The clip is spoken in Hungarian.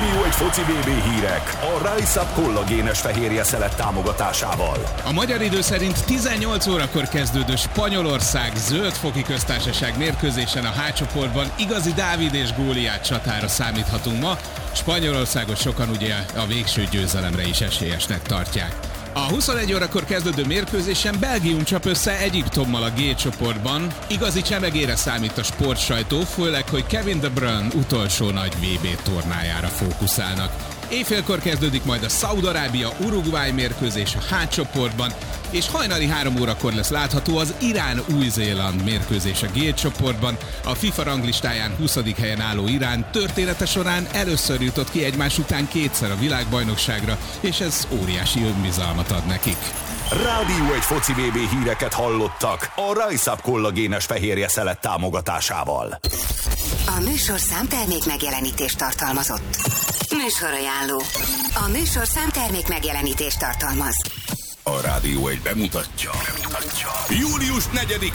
Rádió egy foci BB hírek a Rise Up kollagénes fehérje szelet támogatásával. A magyar idő szerint 18 órakor kezdődő Spanyolország Zöld-foki köztársaság mérkőzésen a H csoportban igazi Dávid és Góliát csatára számíthatunk ma. Spanyolországot sokan ugye a végső győzelemre is esélyesnek tartják. A 21 órakor kezdődő mérkőzésen Belgium csap össze Egyiptommal a G csoportban. Igazi csemegére számít a sportsajtó, főleg, hogy Kevin De Bruyne utolsó nagy VB tornájára fókuszálnak. Éjfélkor kezdődik majd a Szaúd-Arábia-Uruguay mérkőzés a H csoportban, és hajnali 3 órakor lesz látható az Irán-Új-Zéland mérkőzés a G csoportban. A FIFA ranglistáján 20. helyen álló Irán története során először jutott ki egymás után kétszer a világbajnokságra, és ez óriási önbizalmat ad nekik. Rádió egy foci BB híreket hallottak a Rise Up kollagénes fehérje szelet támogatásával. A műsorszám termék megjelenítést tartalmazott. Műsorajánló. A műsorszám termék megjelenítést tartalmaz. A Rádió egy bemutatja. Július 4-én